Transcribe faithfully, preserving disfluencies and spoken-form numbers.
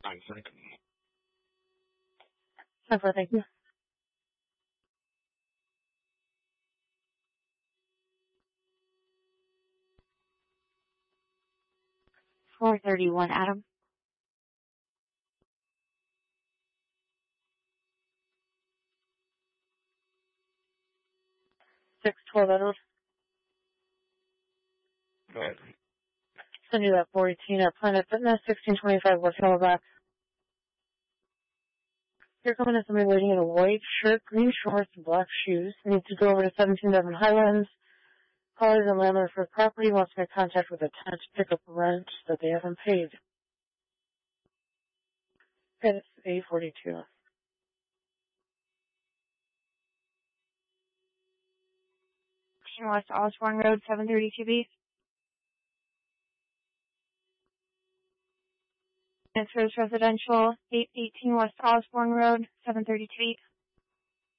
I think. Super, thank you. four thirty-one, Adam. six twelve, Edward. Go ahead. Send you that four eighteen at Planet Fitness, sixteen twenty-five West Hillback. You're coming to somebody waiting in a white shirt, green shorts, and black shoes. They need to go over to seventeen Devon Highlands. Callers and landlord for the property wants to make contact with a tenant to pick up rent that they haven't paid. Okay, it's A forty-two. West Osborne Road, seven thirty-two B. Transfers Residential, eight eighteen West Osborne Road, seven thirty-two B.